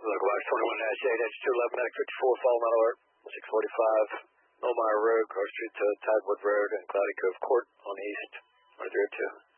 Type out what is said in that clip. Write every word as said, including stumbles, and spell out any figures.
Local Box twenty-one dash eight, H two eleven, Medic fifty-four, Fall Metal Alert, six forty-five, Millmeyer Road, Car Street to Tidewood Road, and Cloudy Cove Court on the east, one oh two.